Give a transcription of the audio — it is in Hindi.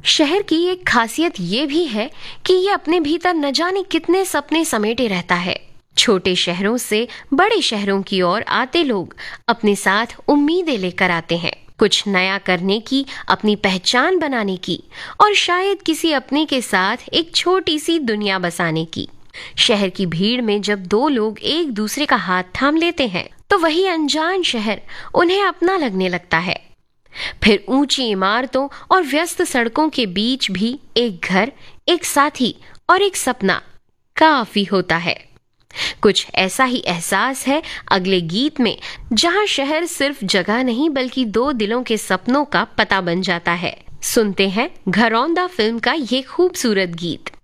शहर की एक खासियत ये भी है कि ये अपने भीतर न जाने कितने सपने समेटे रहता है। छोटे शहरों से बड़े शहरों की ओर आते लोग अपने साथ उम्मीदें लेकर आते हैं, कुछ नया करने की, अपनी पहचान बनाने की और शायद किसी अपने के साथ एक छोटी सी दुनिया बसाने की। शहर की भीड़ में जब दो लोग एक दूसरे का हाथ थाम लेते हैं तो वही अनजान शहर उन्हें अपना लगने लगता है। फिर ऊंची इमारतों और व्यस्त सड़कों के बीच भी एक घर, एक साथी और एक सपना काफी होता है। कुछ ऐसा ही एहसास है अगले गीत में, जहां शहर सिर्फ जगह नहीं बल्कि दो दिलों के सपनों का पता बन जाता है। सुनते हैं घरौंदा फिल्म का ये खूबसूरत गीत।